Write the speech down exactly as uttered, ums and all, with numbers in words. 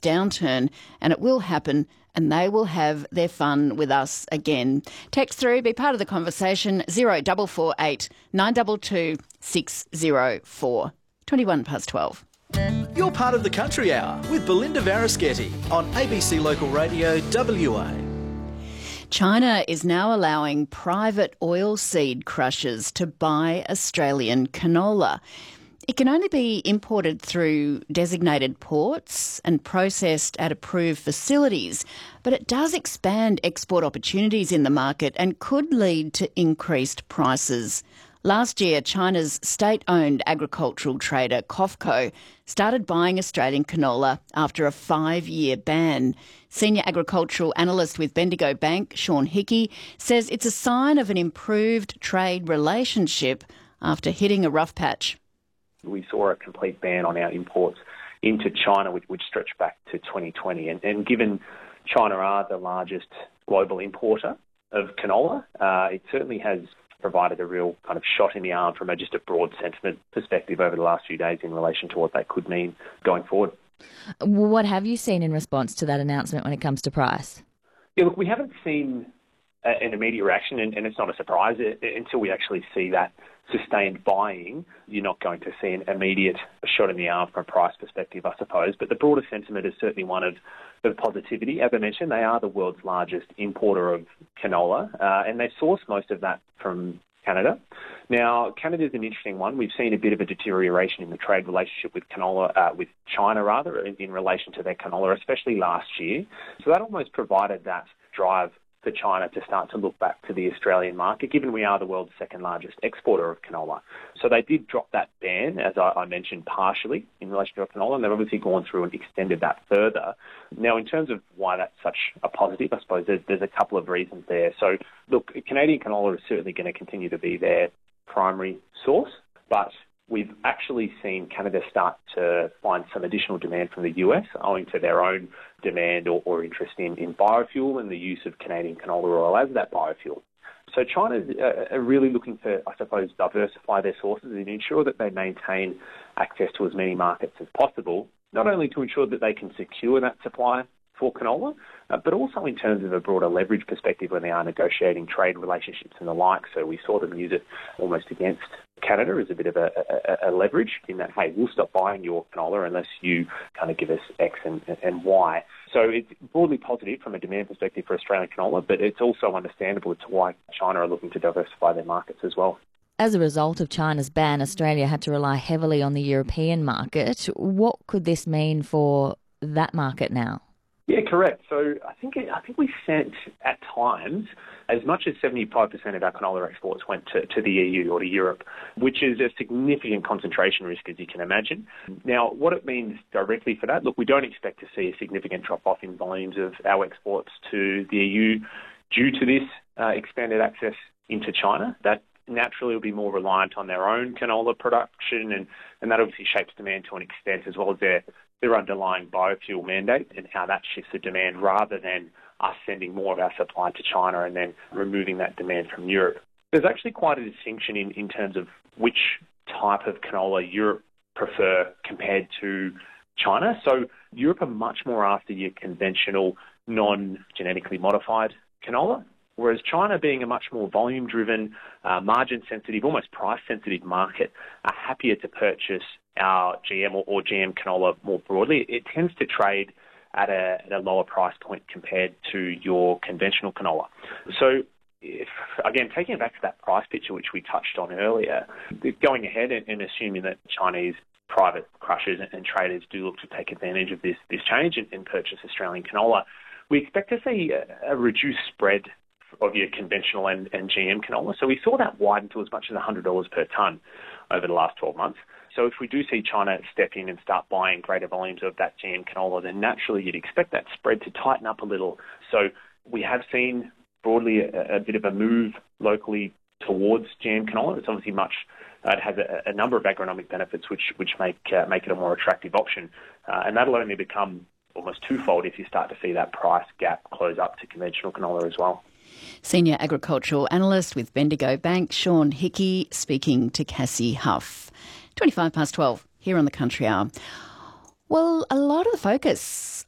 downturn, and it will happen, and they will have their fun with us again. Text through, be part of the conversation, zero four four eight nine two two six zero four. twenty-one past twelve. You're part of the Country Hour with Belinda Varischetti on A B C Local Radio W A. China is now allowing private oilseed crushers to buy Australian canola. It can only be imported through designated ports and processed at approved facilities, but it does expand export opportunities in the market and could lead to increased prices. Last year, China's state-owned agricultural trader, COFCO, started buying Australian canola after a five-year ban. Senior agricultural analyst with Bendigo Bank, Sean Hickey, says it's a sign of an improved trade relationship after hitting a rough patch. We saw a complete ban on our imports into China, which, which stretched back to twenty twenty. And, and given China are the largest global importer of canola, uh, it certainly has provided a real kind of shot in the arm from a, just a broad sentiment perspective over the last few days in relation to what that could mean going forward. What have you seen in response to that announcement when it comes to price? Yeah, look, we haven't seen a, an immediate reaction, and, and it's not a surprise. It, it, until we actually see that sustained buying, you're not going to see an immediate shot in the arm from a price perspective, I suppose. But the broader sentiment is certainly one of, of positivity. As I mentioned, they are the world's largest importer of canola, uh, and they source most of that from Canada. Now, Canada is an interesting one. We've seen a bit of a deterioration in the trade relationship with canola, uh, with China rather, in, in relation to their canola, especially last year. So that almost provided that drive for China to start to look back to the Australian market, given we are the world's second largest exporter of canola. So they did drop that ban, as I, I mentioned, partially in relation to canola, and they've obviously gone through and extended that further. Now, in terms of why that's such a positive, I suppose there's, there's a couple of reasons there. So, look, Canadian canola is certainly going to continue to be their primary source, but we've actually seen Canada start to find some additional demand from the U S owing to their own demand or, or interest in, in biofuel and the use of Canadian canola oil as that biofuel. So China's uh, really looking to, I suppose, diversify their sources and ensure that they maintain access to as many markets as possible, not only to ensure that they can secure that supply for canola, uh, but also in terms of a broader leverage perspective when they are negotiating trade relationships and the like. So we saw them use it almost against Canada as a bit of a, a, a leverage in that, hey, we'll stop buying your canola unless you kind of give us X and, and Y. So it's broadly positive from a demand perspective for Australian canola, but it's also understandable as to why China are looking to diversify their markets as well. As a result of China's ban, Australia had to rely heavily on the European market. What could this mean for that market now? Yeah, correct. So I think it, I think we sent at times as much as seventy-five percent of our canola exports went to, to the E U or to Europe, which is a significant concentration risk, as you can imagine. Now, what it means directly for that, look, we don't expect to see a significant drop-off in volumes of our exports to the E U due to this uh, expanded access into China. That naturally will be more reliant on their own canola production, and, and that obviously shapes demand to an extent, as well as their their underlying biofuel mandate and how that shifts the demand rather than us sending more of our supply to China and then removing that demand from Europe. There's actually quite a distinction in, in terms of which type of canola Europe prefer compared to China. So Europe are much more after your conventional non-genetically modified canola, whereas China, being a much more volume-driven, uh, margin-sensitive, almost price-sensitive market, are happier to purchase our G M or, or G M canola more broadly. It tends to trade at a, at a lower price point compared to your conventional canola. So, if, again, taking it back to that price picture which we touched on earlier, going ahead and, and assuming that Chinese private crushers and, and traders do look to take advantage of this, this change and, and purchase Australian canola, we expect to see a, a reduced spread of your conventional and, and G M canola. So we saw that widen to as much as one hundred dollars per tonne over the last twelve months. So if we do see China step in and start buying greater volumes of that G M canola, then naturally you'd expect that spread to tighten up a little. So we have seen broadly a, a bit of a move locally towards G M canola. It's obviously much, uh, it has a, a number of agronomic benefits which, which make, uh, make it a more attractive option. Uh, and that'll only become almost twofold if you start to see that price gap close up to conventional canola as well. Senior agricultural analyst with Bendigo Bank, Sean Hickey, speaking to Cassie Huff. twenty-five past twelve here on the Country Hour. Well, a lot of the focus